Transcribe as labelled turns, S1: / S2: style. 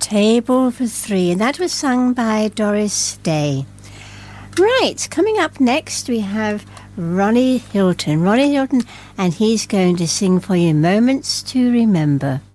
S1: Table for Three, and that was sung by Doris Day. Right, coming up next we have Ronnie Hilton. Ronnie Hilton, and he's going to sing for you Moments to Remember.